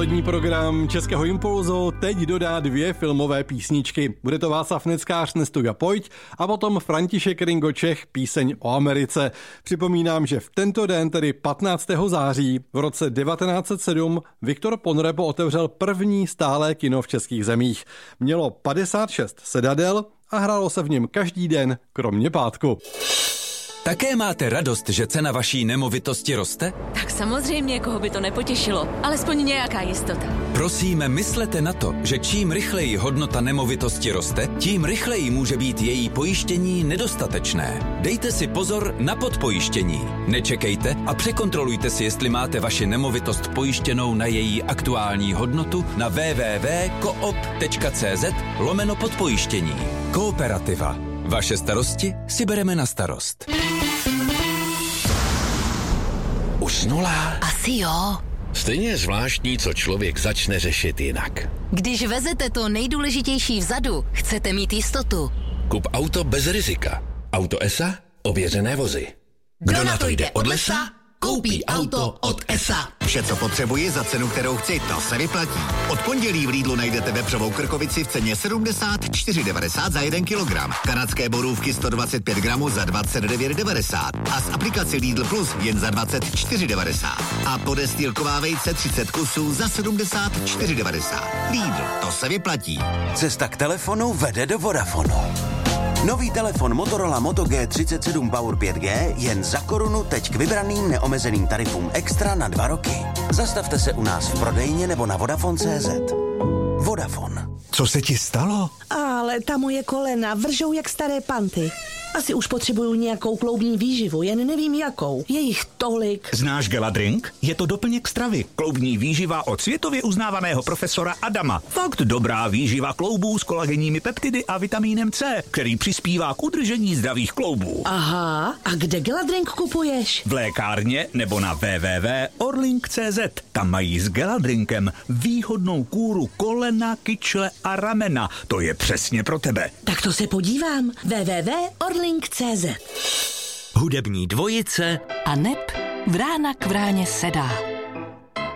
Odpolední program Českého impulzu teď dodá 2 filmové písničky. Bude to Václav Neckář Nestuga pojď a potom František Ringo Čech Píseň o Americe. Připomínám, že v tento den, tedy 15. září v roce 1907, Viktor Ponrebo otevřel první stálé kino v českých zemích. Mělo 56 sedadel a hrálo se v něm každý den, kromě pátku. Také máte radost, že cena vaší nemovitosti roste? Tak samozřejmě, koho by to nepotěšilo. Alespoň nějaká jistota. Prosím, myslete na to, že čím rychleji hodnota nemovitosti roste, tím rychleji může být její pojištění nedostatečné. Dejte si pozor na podpojištění. Nečekejte a překontrolujte si, jestli máte vaši nemovitost pojištěnou na její aktuální hodnotu na www.koop.cz/podpojištění. Kooperativa. Vaše starosti si bereme na starost. Usnula? Asi jo. Stejně je zvláštní, co člověk začne řešit jinak. Když vezete to nejdůležitější vzadu, chcete mít jistotu. Kup auto bez rizika. Auto ESA? Ověřené vozy. Kdo na to jde od lesa, koupí auto od ESA. Vše, co potřebuji za cenu, kterou chci, to se vyplatí. Od pondělí v Lidlu najdete vepřovou krkovici v ceně 74,90 za 1 kilogram. Kanadské borůvky 125 gramů za 29,90 a z aplikaci Lidl Plus jen za 24,90. A podestýlková vejce 30 kusů za 74,90. Lidl, to se vyplatí. Cesta k telefonu vede do Vodafonu. Nový telefon Motorola Moto G37 Power 5G jen za korunu teď k vybraným neomezeným tarifům extra na 2 roky. Zastavte se u nás v prodejně nebo na Vodafone.cz. Vodafone. Co se ti stalo? Ale ta moje kolena vržou jak staré panty. Asi už potřebuju nějakou kloubní výživu, jen nevím jakou. Je jich tolik. Znáš Geladrink? Je to doplněk stravy. Kloubní výživa od světově uznávaného profesora Adama. Fakt dobrá výživa kloubů s kolagenními peptidy a vitamínem C, který přispívá k udržení zdravých kloubů. Aha, a kde Geladrink kupuješ? V lékárně nebo na www.orlink.cz. Tam mají s Geladrinkem výhodnou kůru kolena, kyčle a ramena. To je přesně pro tebe. Tak to se podívám. www.orlink.cz. Hudební dvojice A neb vrána k vráně sedá.